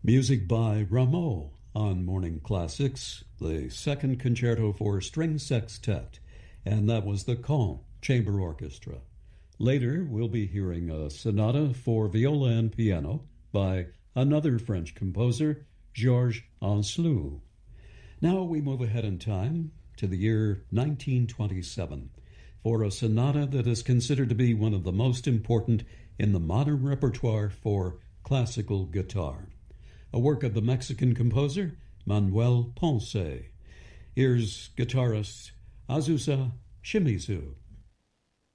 Music by Rameau on Morning Classics, the second concerto for string sextet, and that was the Caen Chamber Orchestra. Later, we'll be hearing a sonata for viola and piano by another French composer, Georges Ancelou. Now we move ahead in time to the year 1927 for a sonata that is considered to be one of the most important in the modern repertoire for classical guitar. A work of the Mexican composer Manuel Ponce. Here's guitarist Azusa Shimizu.